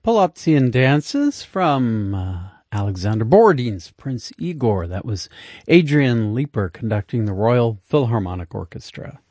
Poloptian dances from Alexander Borodin's Prince Igor. That was Adrian Leeper conducting the Royal Philharmonic Orchestra.